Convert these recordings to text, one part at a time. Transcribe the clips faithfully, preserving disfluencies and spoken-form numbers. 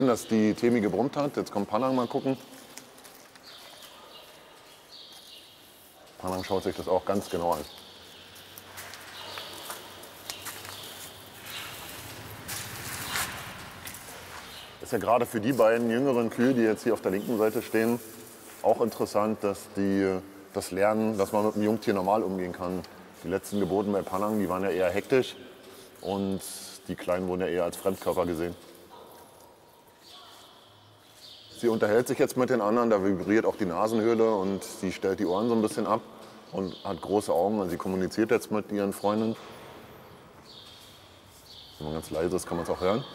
Dass die Temi gebrummt hat. Jetzt kommt Panang mal gucken. Panang schaut sich das auch ganz genau an. Das ist ja gerade für die beiden jüngeren Kühe, die jetzt hier auf der linken Seite stehen, auch interessant, dass die das lernen, dass man mit einem Jungtier normal umgehen kann. Die letzten Geburten bei Panang, die waren ja eher hektisch und die Kleinen wurden ja eher als Fremdkörper gesehen. Sie unterhält sich jetzt mit den anderen, da vibriert auch die Nasenhöhle und sie stellt die Ohren so ein bisschen ab und hat große Augen. Also sie kommuniziert jetzt mit ihren Freundinnen. Wenn man ganz leise ist, kann man es auch hören.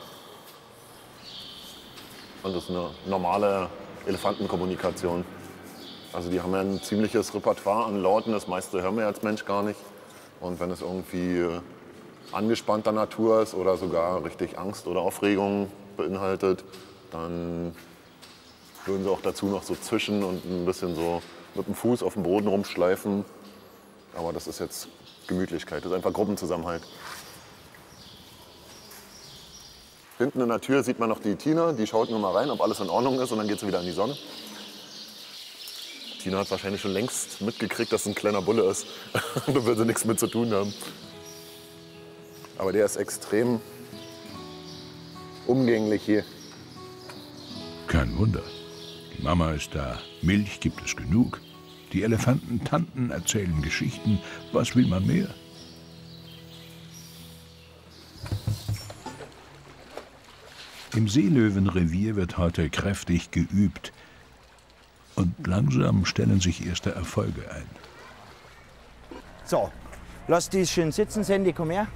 Und das ist eine normale Elefantenkommunikation. Also die haben ja ein ziemliches Repertoire an Lauten, das meiste hören wir als Mensch gar nicht. Und wenn es irgendwie angespannter Natur ist oder sogar richtig Angst oder Aufregung beinhaltet, dann würden sie auch dazu noch so zischen und ein bisschen so mit dem Fuß auf dem Boden rumschleifen. Aber das ist jetzt Gemütlichkeit, das ist einfach Gruppenzusammenhalt. Hinten in der Tür sieht man noch die Tina, die schaut nur mal rein, ob alles in Ordnung ist und dann geht sie wieder in die Sonne. Tina hat wahrscheinlich schon längst mitgekriegt, dass es ein kleiner Bulle ist. Da will sie nichts mit zu tun haben. Aber der ist extrem umgänglich hier. Kein Wunder. Die Mama ist da, Milch gibt es genug. Die Elefantentanten erzählen Geschichten. Was will man mehr? Im Seelöwenrevier wird heute kräftig geübt. Und langsam stellen sich erste Erfolge ein. So, lass die schön sitzen, Sandy, komm her.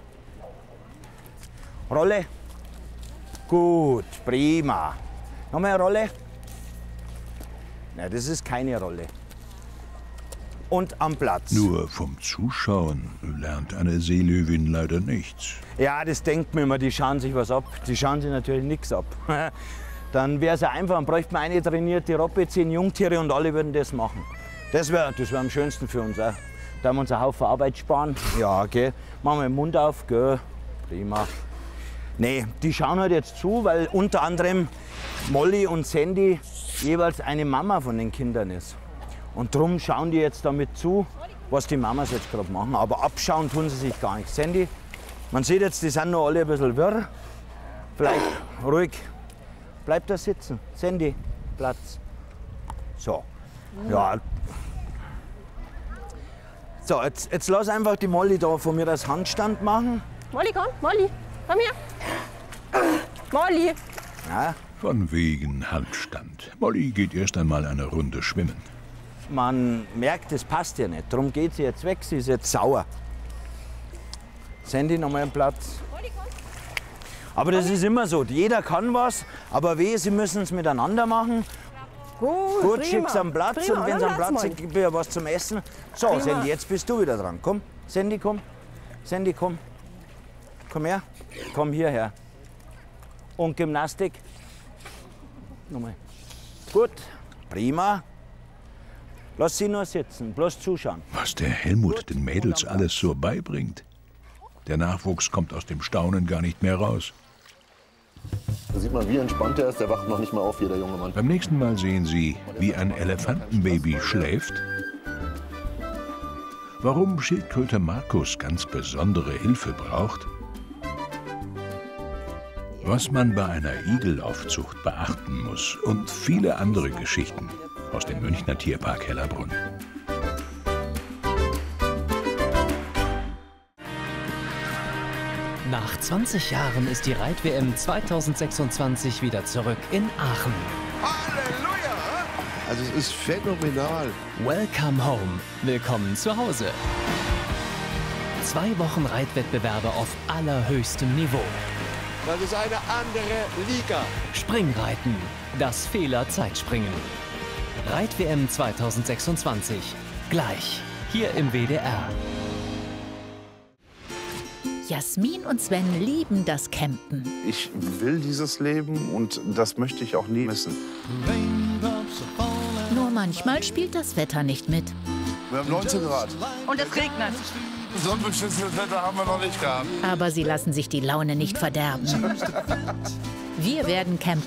Rolle. Gut, prima. Nochmal eine Rolle. Nein, das ist keine Rolle. Und am Platz. Nur vom Zuschauen lernt eine Seelöwin leider nichts. Ja, das denkt man immer, die schauen sich was ab. Die schauen sich natürlich nichts ab. Dann wäre es ja einfach, dann bräuchte man eine trainierte Robbe, zehn Jungtiere und alle würden das machen. Das wäre das wär am schönsten für uns. Auch. Da haben wir uns einen Haufen Arbeit sparen. Ja, gell. Machen wir den Mund auf, gell. Prima. Nee, die schauen halt jetzt zu, weil unter anderem Molly und Sandy jeweils eine Mama von den Kindern ist. Und darum schauen die jetzt damit zu, was die Mamas jetzt gerade machen. Aber abschauen tun sie sich gar nicht. Sandy, man sieht jetzt, die sind noch alle ein bisschen wirr. Vielleicht ruhig. Bleib da sitzen. Sandy, Platz. So. Ja. So, jetzt, jetzt lass einfach die Molly da von mir das Handstand machen. Molly, komm, Molly, komm her. Molly. Ja. Von wegen Handstand. Molly geht erst einmal eine Runde schwimmen. Man merkt, das passt ihr nicht. Darum geht sie jetzt weg, sie ist jetzt sauer. Sandy, noch mal einen Platz. Aber das ist immer so, jeder kann was, aber weh, sie müssen es miteinander machen. Gut, Gut, schick's am Platz prima. und wenn es am Platz Platz ist, gib mir was zum Essen. So, Prima. Sandy, jetzt bist du wieder dran. Komm, Sandy, komm. Sandy, komm. Komm her. Komm hierher. Und Gymnastik. Nochmal. Gut, prima. Lass sie nur sitzen, bloß zuschauen. Was der Helmut den Mädels alles so beibringt. Der Nachwuchs kommt aus dem Staunen gar nicht mehr raus. Da sieht man, wie entspannt er ist. Der wacht noch nicht mal auf, hier, der junge Mann. Beim nächsten Mal sehen Sie, wie ein Elefantenbaby schläft. Warum Schildkröte Markus ganz besondere Hilfe braucht. Was man bei einer Igelaufzucht beachten muss. Und viele andere Geschichten aus dem Münchner Tierpark Hellerbrunn. Nach zwanzig Jahren ist die Reit-W M zweitausendsechsundzwanzig wieder zurück in Aachen. Halleluja! Also es ist phänomenal. Welcome home. Willkommen zu Hause. Zwei Wochen Reitwettbewerbe auf allerhöchstem Niveau. Das ist eine andere Liga. Springreiten. Das Fehler-Zeitspringen. Reit-W M zweitausendsechsundzwanzig. Gleich. Hier im W D R. Jasmin und Sven lieben das Campen. Ich will dieses Leben und das möchte ich auch nie missen. Nur manchmal spielt das Wetter nicht mit. Wir haben neunzehn Grad. Und es regnet. Sonnenbeschissenes Wetter haben wir noch nicht gehabt. Aber sie lassen sich die Laune nicht verderben. Wir werden Camper.